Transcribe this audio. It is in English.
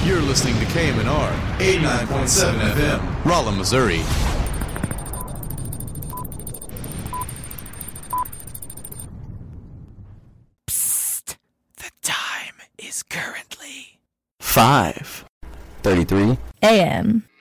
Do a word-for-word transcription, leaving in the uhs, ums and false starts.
You're listening to K M N R eighty-nine point seven F M, Rolla, Missouri. Psst. The time is currently five thirty-three A M